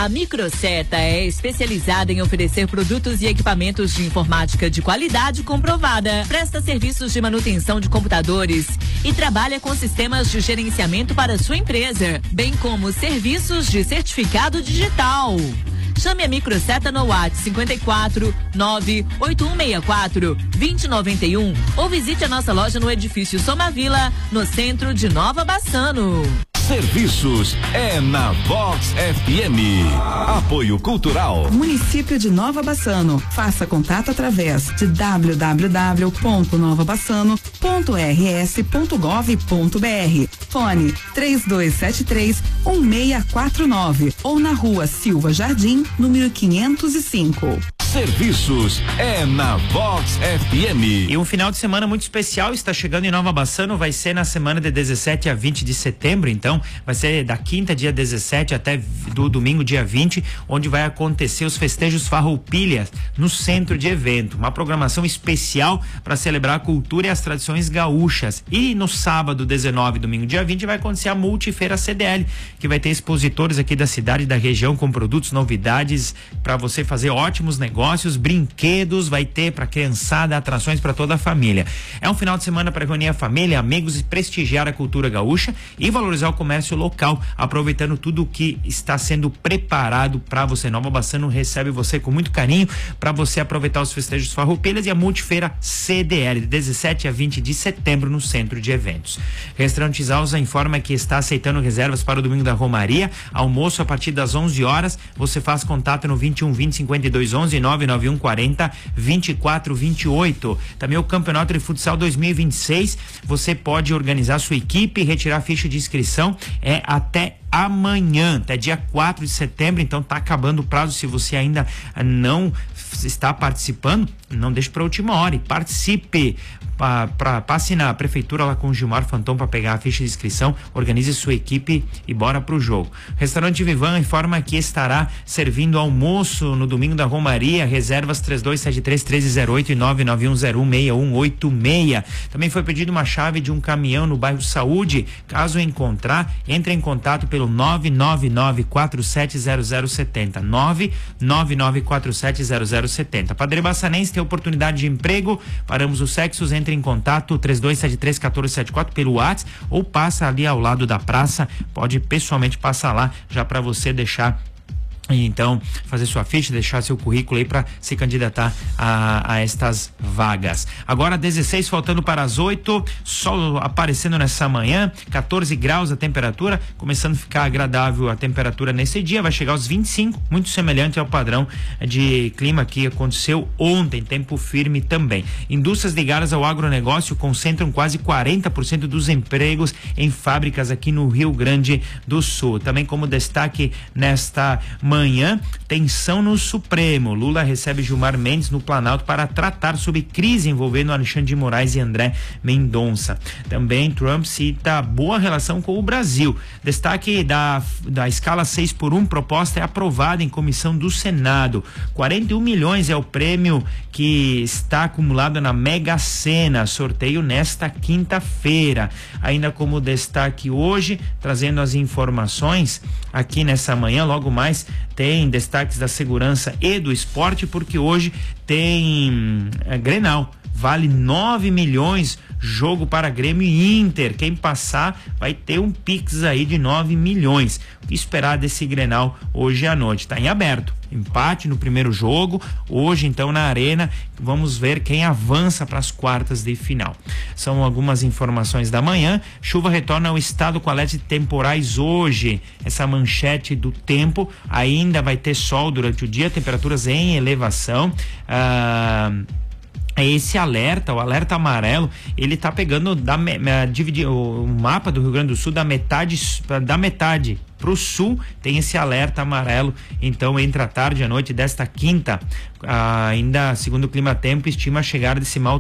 A Microseta é especializada em oferecer produtos e equipamentos de informática de qualidade comprovada. Presta serviços de manutenção de computadores e trabalha com sistemas de gerenciamento para sua empresa, bem como serviços de certificado digital. Chame a Microseta no WhatsApp 54 98164 2091 ou visite a nossa loja no edifício Somavila, no centro de Nova Bassano. Serviços é na Vox FM. Apoio Cultural. Município de Nova Bassano. Faça contato através de www.novabassano.rs.gov.br. Fone 3273-1649 ou na Rua Silva Jardim, número 505. Serviços é na Vox FM. E um final de semana muito especial está chegando em Nova Bassano, vai ser na semana de 17 a 20 de setembro, então vai ser da quinta, dia 17 até do domingo, dia 20, onde vai acontecer os festejos Farroupilhas no centro de evento, uma programação especial para celebrar a cultura e as tradições gaúchas. E no sábado 19, domingo dia 20, vai acontecer a Multifeira CDL, que vai ter expositores aqui da cidade e da região com produtos, novidades para você fazer ótimos negócios, brinquedos, vai ter para criançada, atrações para toda a família. É um final de semana para reunir a família, amigos e prestigiar a cultura gaúcha e valorizar o comércio local, aproveitando tudo o que está sendo preparado para você. Nova Bassano recebe você com muito carinho para você aproveitar os festejos Farroupilhas e a Multifeira CDL, de 17 a 20 de setembro no centro de eventos. Restaurante Zalza informa que está aceitando reservas para o domingo da Romaria, almoço a partir das 11 horas, você faz contato no 21 20 52 11 991 40 24 28. Também o Campeonato de Futsal 2026, você pode organizar sua equipe e retirar a ficha de inscrição até amanhã, até dia 4 de setembro, então tá acabando o prazo. Se você ainda não está participando, não deixe para a última hora e participe. Passe na prefeitura lá com o Gilmar Fanton para pegar a ficha de inscrição, organize sua equipe e bora pro jogo. Restaurante Vivan informa que estará servindo almoço no domingo da Romaria, reservas 3273-1308 e 991016186. Também foi pedido uma chave de um caminhão no bairro Saúde. Caso encontrar, entre em contato pelo 999470070, 999470070. Padre Bassanense tem oportunidade de emprego, paramos os sexos, entre em contato 3273-1474 pelo WhatsApp ou passa ali ao lado da praça, pode pessoalmente passar lá já para você deixar, então, fazer sua ficha, deixar seu currículo aí para se candidatar a estas vagas. Agora 16, faltando para as 8, sol aparecendo nessa manhã, 14 graus a temperatura, começando a ficar agradável a temperatura nesse dia, vai chegar aos 25, muito semelhante ao padrão de clima que aconteceu ontem, tempo firme também. Indústrias ligadas ao agronegócio concentram quase 40% dos empregos em fábricas aqui no Rio Grande do Sul. Também como destaque nesta manhã, tensão no Supremo. Lula recebe Gilmar Mendes no Planalto para tratar sobre crise envolvendo Alexandre de Moraes e André Mendonça. Também Trump cita boa relação com o Brasil. Destaque da escala 6x1 proposta é aprovada em comissão do Senado. 41 milhões é o prêmio que está acumulado na Mega Sena. Sorteio nesta quinta-feira. Ainda como destaque hoje, trazendo as informações aqui nessa manhã, logo mais tem destaques da segurança e do esporte, porque hoje tem Grenal, vale 9 milhões, jogo para Grêmio e Inter. Quem passar vai ter um Pix aí de 9 milhões. O que esperar desse Grenal hoje à noite? Tá em aberto. Empate no primeiro jogo, hoje então na Arena, vamos ver quem avança para as quartas de final. São algumas informações da manhã. Chuva retorna ao estado com alerta de temporais hoje. Essa manchete do tempo, ainda vai ter sol durante o dia, temperaturas em elevação. Esse alerta, o alerta amarelo, ele tá pegando dividir o mapa do Rio Grande do Sul da metade pro sul, tem esse alerta amarelo. Então, entre a tarde e a noite desta quinta, ainda segundo o Climatempo, estima a chegada desse mau